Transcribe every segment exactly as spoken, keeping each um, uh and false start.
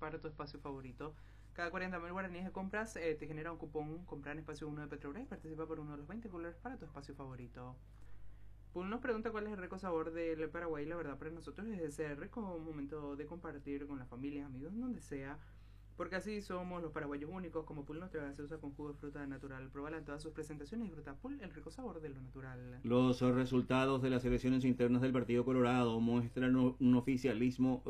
para tu espacio favorito. Cada cuarenta mil guaraníes de compras eh, te genera un cupón comprar en espacio uno de Petrobras y participa por uno de los veinte colores para tu espacio favorito. Pul nos pregunta cuál es el rico sabor del Paraguay. La verdad para nosotros es ese rico momento de compartir con la familia, amigos, en donde sea. Porque así somos los paraguayos únicos. Como Pul, nuestra gaseosa con jugo de fruta natural. Pruébala en todas sus presentaciones y disfruta Pul, el rico sabor de lo natural. Los resultados de las elecciones internas del Partido Colorado muestran un oficialismo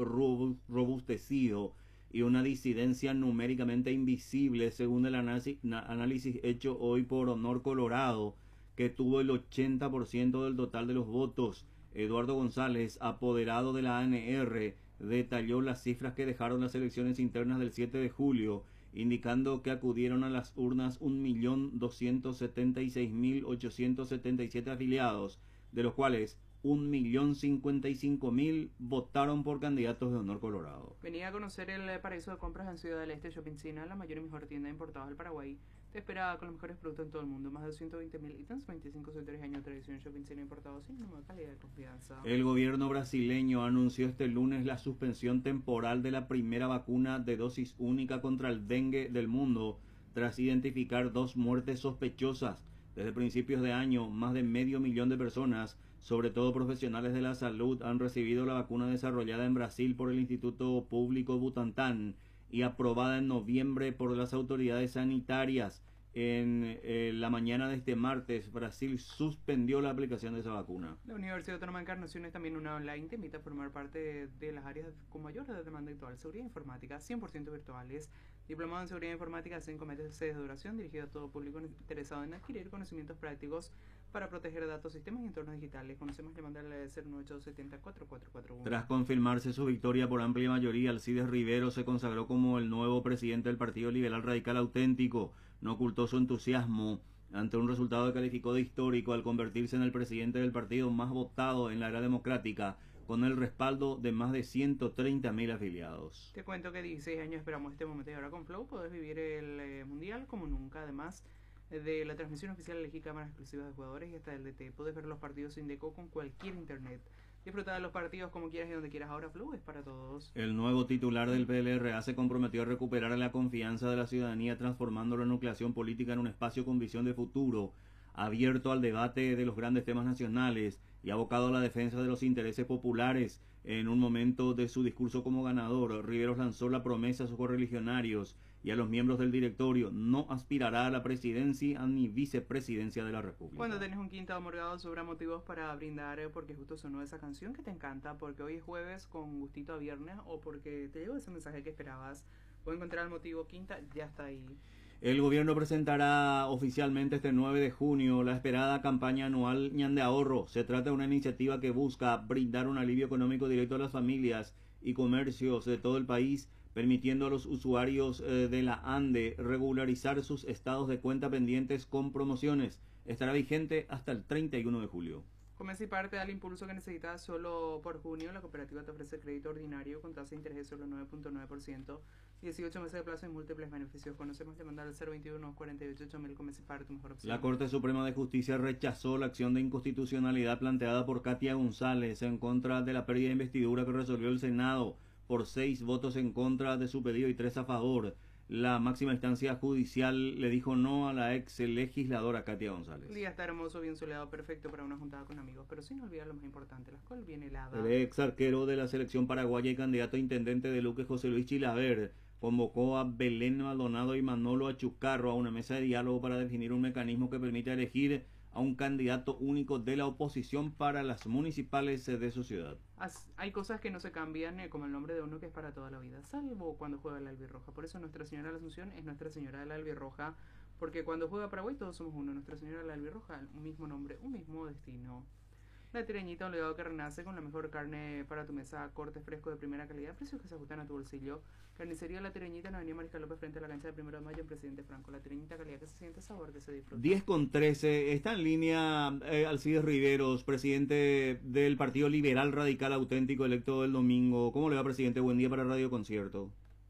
robustecido y una disidencia numéricamente invisible, según el análisis hecho hoy por Honor Colorado, que tuvo el ochenta por ciento del total de los votos. Eduardo González, apoderado de la A N R, detalló las cifras que dejaron las elecciones internas del siete de julio, indicando que acudieron a las urnas un millón doscientos setenta y seis mil ochocientos setenta y siete afiliados, de los cuales un millón cincuenta y cinco mil votaron por candidatos de Honor Colorado. Venía a conocer el paraíso de compras en Ciudad del Este Shopping Cena, la mayor y mejor tienda de importados del Paraguay. Te espera con los mejores productos en todo el mundo, más de ciento veinte mil ítems, veinticinco centros años de tradición. Shopping Cena importados sin número de calidad y confianza. El gobierno brasileño anunció este lunes la suspensión temporal de la primera vacuna de dosis única contra el dengue del mundo, tras identificar dos muertes sospechosas. Desde principios de año, más de medio millón de personas, sobre todo profesionales de la salud, han recibido la vacuna desarrollada en Brasil por el Instituto Público Butantan y aprobada en noviembre por las autoridades sanitarias. En eh, la mañana de este martes, Brasil suspendió la aplicación de esa vacuna. La Universidad Autónoma de Encarnación es también una online, te invita a formar parte de, de las áreas con mayor demanda actual: seguridad informática, cien por ciento virtuales, diplomado en seguridad informática, cinco meses de duración, dirigido a todo público interesado en adquirir conocimientos prácticos para proteger datos, sistemas y entornos digitales. Conocemos llamando al cero nueve ocho siete cero cuatro cuatro cuatro uno. Tras confirmarse su victoria por amplia mayoría, Alcides Rivero se consagró como el nuevo presidente del Partido Liberal Radical Auténtico. No ocultó su entusiasmo ante un resultado que calificó de histórico al convertirse en el presidente del partido más votado en la era democrática, con el respaldo de más de ciento treinta mil afiliados. Te cuento que dieciséis años esperamos este momento y ahora con Flow podés vivir el eh, Mundial como nunca. Además de la transmisión oficial, elegí cámaras exclusivas de jugadores y hasta del D T. Podés ver los partidos sin deco con cualquier internet. Disfruta de los partidos como quieras y donde quieras. Ahora Flow es para todos. El nuevo titular del P L R A se comprometió a recuperar la confianza de la ciudadanía, transformando la nucleación política en un espacio con visión de futuro, abierto al debate de los grandes temas nacionales y abocado a la defensa de los intereses populares. En un momento de su discurso como ganador, Riveros lanzó la promesa a sus correligionarios y a los miembros del directorio: no aspirará a la presidencia ni vicepresidencia de la República. Cuando tenés un quinto morgado sobra motivos para brindar, eh, porque justo sonó esa canción que te encanta, porque hoy es jueves con gustito a viernes, o porque te llegó ese mensaje que esperabas. Puedes encontrar el motivo quinta, ya está ahí. El gobierno presentará oficialmente este nueve de junio la esperada campaña anual Ñan de Ahorro. Se trata de una iniciativa que busca brindar un alivio económico directo a las familias y comercios de todo el país, permitiendo a los usuarios eh, de la ANDE regularizar sus estados de cuenta pendientes con promociones. Estará vigente hasta el treinta y uno de julio. Comienza y parte del impulso que necesitas solo por junio. La cooperativa te ofrece crédito ordinario con tasa de interés de solo nueve punto nueve por ciento, dieciocho meses de plazo y múltiples beneficios. Conocemos de mandar al cero veintiuno cuarenta y ocho ocho mil. Comienza y parte, tu mejor opción. La Corte Suprema de Justicia rechazó la acción de inconstitucionalidad planteada por Katia González en contra de la pérdida de investidura que resolvió el Senado por seis votos en contra de su pedido y tres a favor. La máxima instancia judicial le dijo no a la ex legisladora Katia González. El día está hermoso, bien soleado, perfecto para una juntada con amigos, pero sin olvidar lo más importante, la escuela bien helada. El ex arquero de la selección paraguaya y candidato a intendente de Luque, José Luis Chilaver, convocó a Belén Maldonado y Manolo Achucarro a una mesa de diálogo para definir un mecanismo que permita elegir a un candidato único de la oposición para las municipales de su ciudad. As, hay cosas que no se cambian, eh, como el nombre de uno, que es para toda la vida, salvo cuando juega la albirroja. Por eso Nuestra Señora de la Asunción es Nuestra Señora de la Albirroja, porque cuando juega Paraguay todos somos uno. Nuestra Señora de la Albirroja, un mismo nombre, un mismo destino. La Tireñita, un legado que renace con la mejor carne para tu mesa, corte fresco de primera calidad, precios que se ajustan a tu bolsillo. Carnicería La Tireñita en Avenida Mariscal López frente a la cancha de Primero de Mayo en Presidente Franco. La Tireñita, calidad que se siente, sabor que se disfruta. diez con trece, está en línea eh, Alcides Riveros, presidente del Partido Liberal Radical Auténtico, electo del domingo. ¿Cómo le va, presidente? Buen día para Radio Concierto.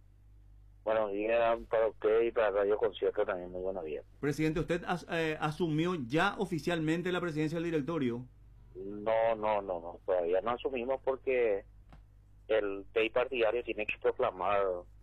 Buenos días para usted y para Radio Concierto también, muy buenos días. Presidente, ¿usted as, eh, asumió ya oficialmente la presidencia del directorio? No, no, no, no, todavía no asumimos porque el P I partidario tiene que proclamar